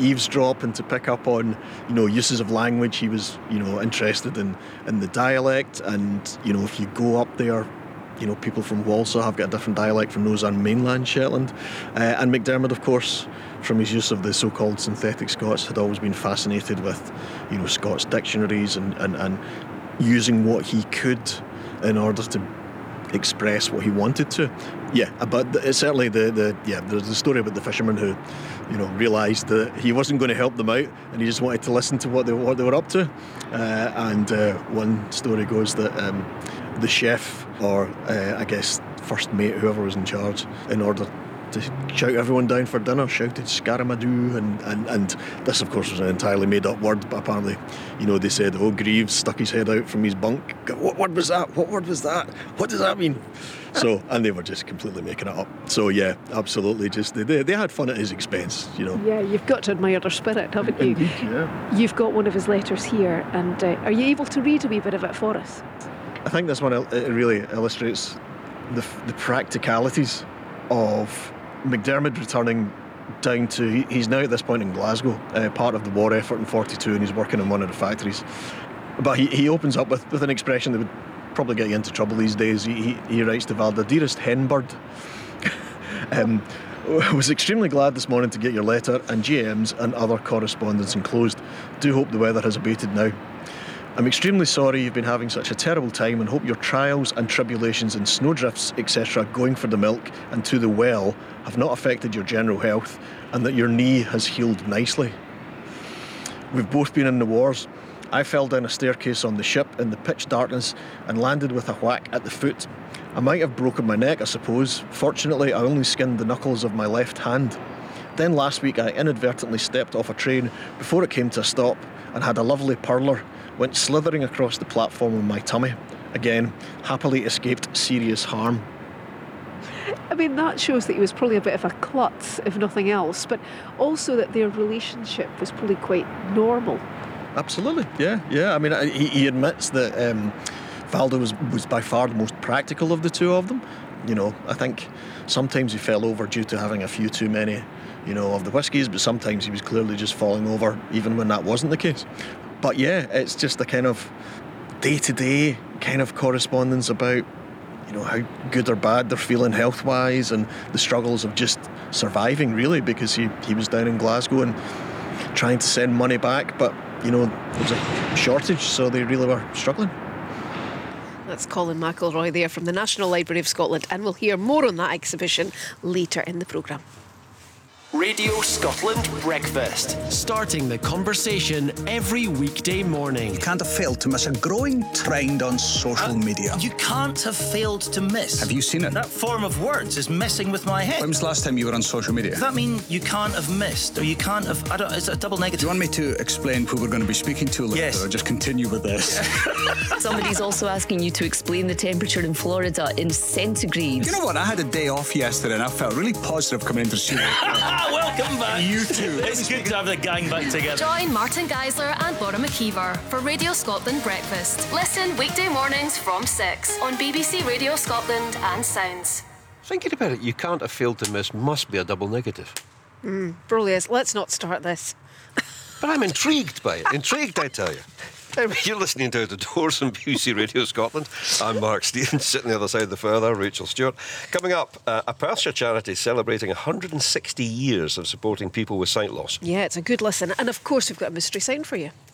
eavesdrop and to pick up on, uses of language. He was, interested in the dialect, and, if you go up there, people from Walsall have got a different dialect from those on mainland Shetland. And McDermott, of course, from his use of the so-called synthetic Scots, had always been fascinated with, Scots dictionaries and using what he could in order to express what he wanted to. Yeah, but it's certainly there's the story about the fisherman who, realised that he wasn't going to help them out, and he just wanted to listen to what they were up to. And one story goes that the chef, or I guess first mate, whoever was in charge, in order to shout everyone down for dinner, shouted Scaramadoo, and this of course was an entirely made up word, but apparently, they said, Greaves stuck his head out from his bunk. What word was that? What word was that? What does that mean? So, and they were just completely making it up. So yeah, absolutely, just they had fun at his expense, Yeah, you've got to admire their spirit, haven't you? Indeed, yeah. You've got one of his letters here, and are you able to read a wee bit of it for us? I think this one it really illustrates the practicalities of McDermott returning down to... He's now at this point in Glasgow, part of the war effort in 42, and he's working in one of the factories. But he opens up with an expression that would probably get you into trouble these days. He writes to Valda, "Dearest Henbird, was extremely glad this morning to get your letter and GM's and other correspondence enclosed. Do hope the weather has abated now. I'm extremely sorry you've been having such a terrible time, and hope your trials and tribulations and snowdrifts, etc., going for the milk and to the well have not affected your general health, and that your knee has healed nicely. We've both been in the wars. I fell down a staircase on the ship in the pitch darkness and landed with a whack at the foot. I might have broken my neck, I suppose. Fortunately, I only skinned the knuckles of my left hand. Then last week I inadvertently stepped off a train before it came to a stop and had a lovely purler, went slithering across the platform on my tummy. Again, happily escaped serious harm." I mean, that shows that he was probably a bit of a klutz, if nothing else, but also that their relationship was probably quite normal. Absolutely, yeah. I mean, he admits that Valda was by far the most practical of the two of them. I think sometimes he fell over due to having a few too many, of the whiskies, but sometimes he was clearly just falling over even when that wasn't the case. But yeah, it's just the kind of day-to-day kind of correspondence about, how good or bad they're feeling health-wise, and the struggles of just surviving, really, because he was down in Glasgow and trying to send money back, but, there was a shortage, so they really were struggling. That's Colin McElroy there from the National Library of Scotland, and we'll hear more on that exhibition later in the programme. Radio Scotland Breakfast. Starting the conversation every weekday morning. You can't have failed to miss a growing trend on social media. You can't have failed to miss. Have you seen it? That form of words is messing with my head. When was the last time you were on social media? Does that mean you can't have missed, or you can't have... is it a double negative? Do you want me to explain who we're going to be speaking to later? Yes. Or just continue with this? Somebody's also asking you to explain the temperature in Florida in centigrade. You know what? I had a day off yesterday and I felt really positive coming into the studio. Welcome back. You too. It's good to have the gang back together. Join Martin Geisler and Laura McKeever for Radio Scotland Breakfast. Listen weekday mornings from 6 on BBC Radio Scotland and Sounds. Thinking about it, you can't have failed to miss must be a double negative. Probably is. Let's not start this. But I'm intrigued by it. Intrigued, I tell you. You're listening to Out the Doors on BBC Radio Scotland. I'm Mark Stevens, sitting the other side of the further, Rachel Stewart. Coming up, a Perthshire charity celebrating 160 years of supporting people with sight loss. Yeah, it's a good listen. And of course, we've got a mystery sound for you.